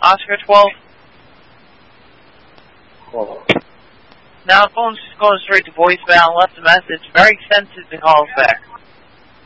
Oscar 12. Call. Now, phone's just going straight to voicemail. Left a message. Very expensive to call us back.